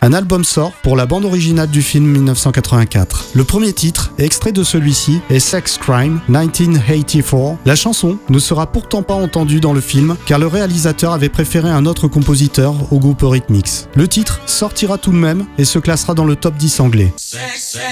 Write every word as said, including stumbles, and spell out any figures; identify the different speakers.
Speaker 1: Un album sort pour la bande originale du film mille neuf cent quatre-vingt-quatre. Le premier titre, extrait de celui-ci, est Sex Crime dix-neuf quatre-vingt-quatre. La chanson ne sera pourtant pas entendue dans le film car le réalisateur avait préféré un autre compositeur au groupe Eurythmics. Le titre sortira tout de même et se classera dans le top dix anglais.